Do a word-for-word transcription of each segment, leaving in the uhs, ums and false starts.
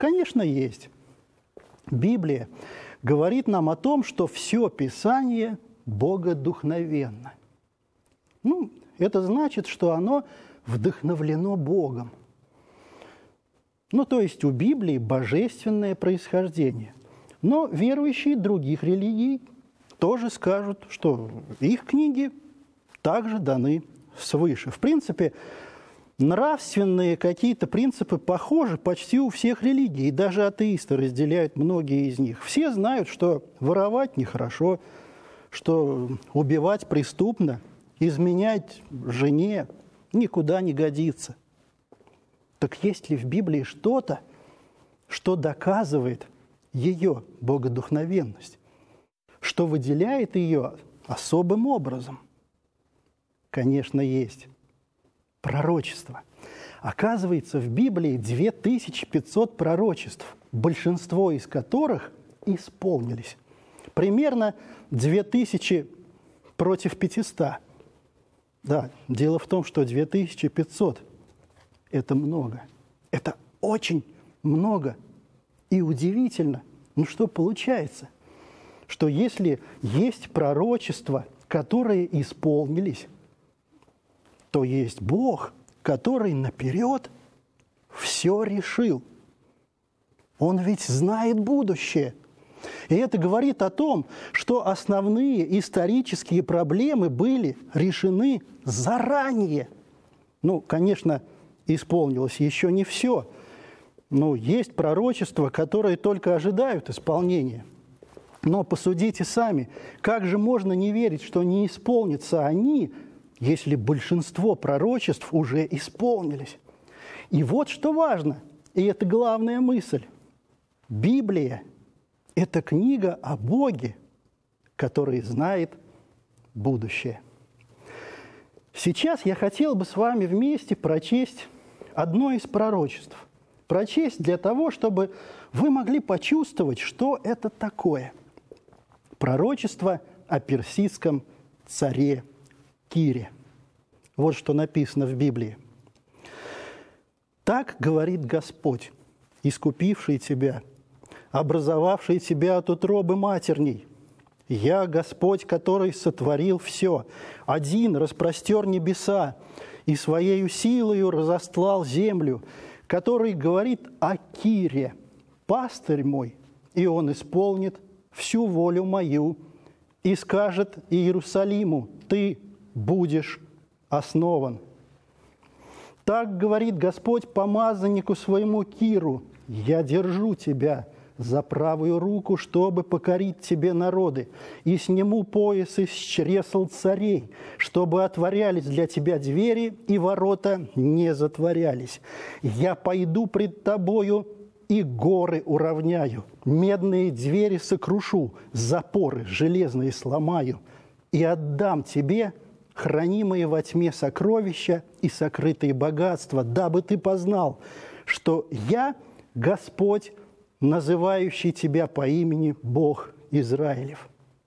Конечно, есть. Библия говорит нам о том, что все Писание богодухновенно. Ну, это значит, что оно вдохновлено Богом. Ну, то есть у Библии божественное происхождение. Но верующие других религий тоже скажут, что их книги также даны свыше. В принципе, нравственные какие-то принципы похожи почти у всех религий, и даже атеисты разделяют многие из них. Все знают, что воровать нехорошо, что убивать преступно, изменять жене никуда не годится. Так есть ли в Библии что-то, что доказывает ее богодухновенность, что выделяет ее особым образом? Конечно, есть. Пророчество. Оказывается, в Библии две тысячи пятьсот пророчеств, большинство из которых исполнились. Примерно две тысячи против пятисот. Да, дело в том, что две тысячи пятьсот – это много. Это очень много. И удивительно, ну что получается? Что если есть пророчества, которые исполнились, то есть Бог, который наперед все решил. Он ведь знает будущее. И это говорит о том, что основные исторические проблемы были решены заранее. Ну, конечно, исполнилось еще не все. Но есть пророчества, которые только ожидают исполнения. Но посудите сами, как же можно не верить, что не исполнятся они, если большинство пророчеств уже исполнились? И вот что важно, и это главная мысль. Библия – это книга о Боге, который знает будущее. Сейчас я хотел бы с вами вместе прочесть одно из пророчеств. Прочесть для того, чтобы вы могли почувствовать, что это такое. Пророчество о персидском царе Кире. Вот что написано в Библии. «Так говорит Господь, искупивший тебя, образовавший тебя от утробы матерней. Я, Господь, который сотворил все, один распростер небеса и своею силою разостлал землю, который говорит о Кире, пастырь мой, и он исполнит всю волю мою, и скажет Иерусалиму, ты будешь основан. Так говорит Господь помазаннику своему Киру, я держу тебя за правую руку, чтобы покорить тебе народы, и сниму пояс из чресл царей, чтобы отворялись для тебя двери, и ворота не затворялись. Я пойду пред тобою, и горы уравняю, медные двери сокрушу, запоры железные сломаю, и отдам тебе хранимые во тьме сокровища и сокрытые богатства, дабы ты познал, что я, Господь, называющий тебя по имени Бог Израилев».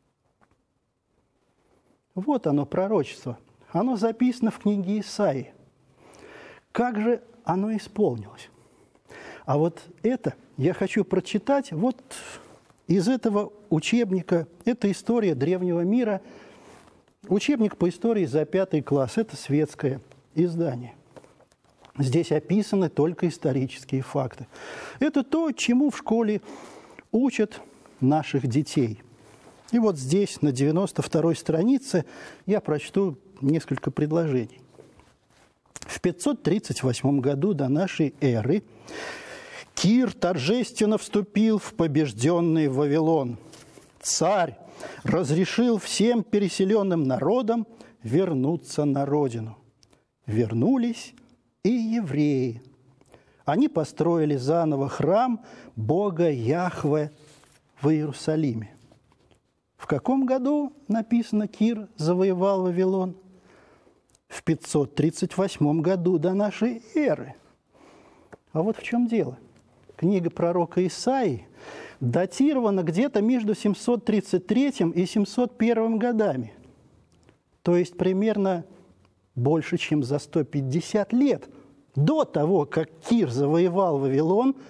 Вот оно, пророчество. Оно записано в книге Исаии. Как же оно исполнилось? А вот это я хочу прочитать вот из этого учебника. Это история древнего мира. Учебник по истории за пятый класс. Это светское издание. Здесь описаны только исторические факты. Это то, чему в школе учат наших детей. И вот здесь, на девяносто второй странице, я прочту несколько предложений. В пятьсот тридцать восьмом году до нашей эры Кир торжественно вступил в побежденный Вавилон. Царь разрешил всем переселенным народам вернуться на родину. Вернулись и евреи. Они построили заново храм Бога Яхве в Иерусалиме. В каком году, написано, Кир завоевал Вавилон? В пятьсот тридцать восьмом году до нашей эры. А вот в чем дело. Книга пророка Исаии датирована где-то между семьсот тридцать третьим и семьсот первым годами. То есть примерно больше, чем за сто пятьдесят лет до того, как Кир завоевал Вавилон,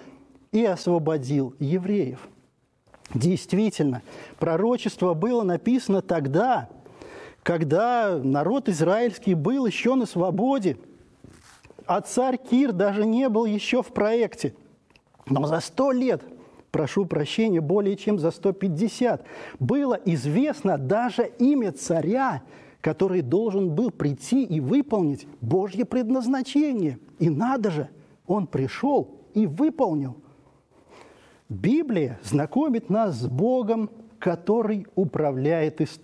и освободил евреев. Действительно, пророчество было написано тогда, когда народ израильский был еще на свободе, а царь Кир даже не был еще в проекте. Но за сто лет, прошу прощения, более чем за сто пятьдесят, было известно даже имя царя, который должен был прийти и выполнить Божье предназначение. И надо же, он пришел и выполнил. Библия знакомит нас с Богом, который управляет историей.